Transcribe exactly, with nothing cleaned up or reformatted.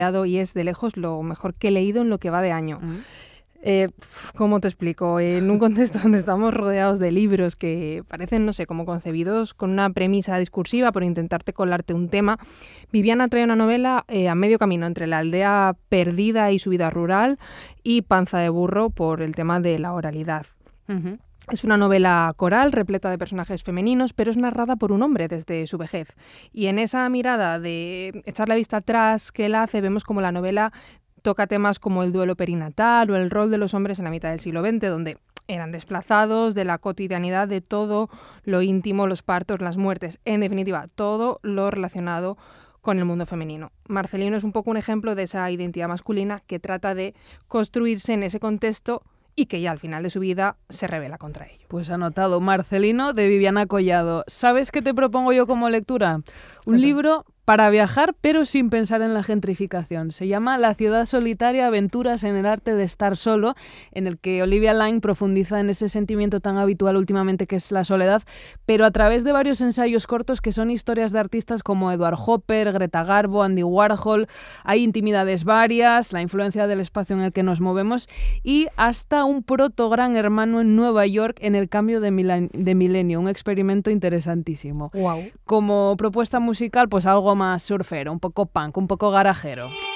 y es de lejos lo mejor que he leído en lo que va de año. Mm. Eh, ¿Cómo te explico? En un contexto donde estamos rodeados de libros que parecen, no sé, como concebidos con una premisa discursiva por intentarte colarte un tema, Viviana trae una novela eh, a medio camino entre La aldea perdida y su vida rural y Panza de burro por el tema de la oralidad. Uh-huh. Es una novela coral, repleta de personajes femeninos, pero es narrada por un hombre desde su vejez. Y en esa mirada de echar la vista atrás que él hace, vemos como la novela toca temas como el duelo perinatal o el rol de los hombres en la mitad del siglo veinte, donde eran desplazados de la cotidianidad de todo lo íntimo, los partos, las muertes, en definitiva, todo lo relacionado con el mundo femenino. Marcelino es un poco un ejemplo de esa identidad masculina que trata de construirse en ese contexto y que ya al final de su vida se revela contra ello. Pues anotado, Marcelino, de Viviana Collado. ¿Sabes qué te propongo yo como lectura? Un Cuéntame. libro para viajar, pero sin pensar en la gentrificación. Se llama La ciudad solitaria, aventuras en el arte de estar solo, en el que Olivia Lyne profundiza en ese sentimiento tan habitual últimamente que es la soledad, pero a través de varios ensayos cortos que son historias de artistas como Edward Hopper, Greta Garbo, Andy Warhol. Hay intimidades varias, la influencia del espacio en el que nos movemos y hasta un proto gran hermano en Nueva York en el cambio de, milen- de milenio, un experimento interesantísimo. Wow. Como propuesta musical, pues algo más surfero, un poco punk, un poco garajero.